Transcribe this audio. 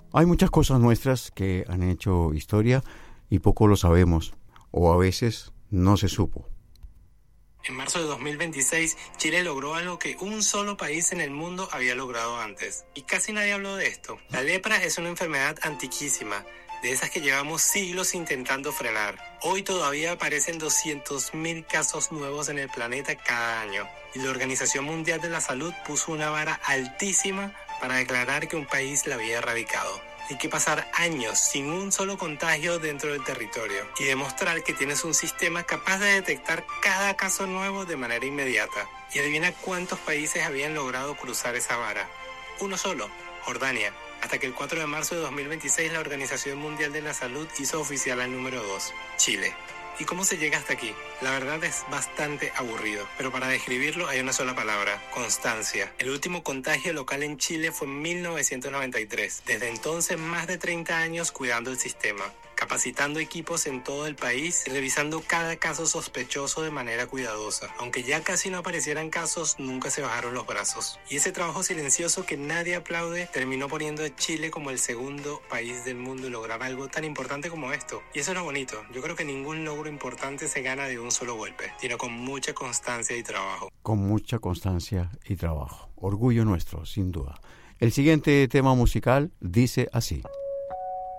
Hay muchas cosas nuestras que han hecho historia y poco lo sabemos, o a veces no se supo. En marzo de 2026, Chile logró algo que un solo país en el mundo había logrado antes. Y casi nadie habló de esto. La lepra es una enfermedad antiquísima, de esas que llevamos siglos intentando frenar. Hoy todavía aparecen 200.000 casos nuevos en el planeta cada año. Y la Organización Mundial de la Salud puso una vara altísima para declarar que un país la había erradicado. Hay que pasar años sin un solo contagio dentro del territorio y demostrar que tienes un sistema capaz de detectar cada caso nuevo de manera inmediata. Y adivina cuántos países habían logrado cruzar esa vara. Uno solo, Jordania. Hasta que el 4 de marzo de 2026 la Organización Mundial de la Salud hizo oficial al número 2, Chile. ¿Y cómo se llega hasta aquí? La verdad es bastante aburrido, pero para describirlo hay una sola palabra: constancia. El último contagio local en Chile fue en 1993. Desde entonces, más de 30 años cuidando el sistema, capacitando equipos en todo el país y revisando cada caso sospechoso de manera cuidadosa. Aunque ya casi no aparecieran casos, nunca se bajaron los brazos. Y ese trabajo silencioso que nadie aplaude terminó poniendo a Chile como el segundo país del mundo y lograr algo tan importante como esto. Y eso es lo bonito. Yo creo que ningún logro importante se gana de un solo golpe, sino con mucha constancia y trabajo. Con mucha constancia y trabajo. Orgullo nuestro, sin duda. El siguiente tema musical dice así.